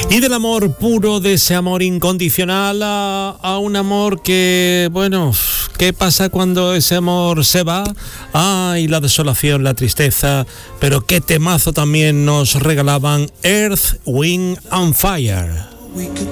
Y del amor puro, de ese amor incondicional a un amor que, bueno, ¿qué pasa cuando ese amor se va? Ay, la desolación, la tristeza, pero qué temazo también nos regalaban Earth, Wind and Fire.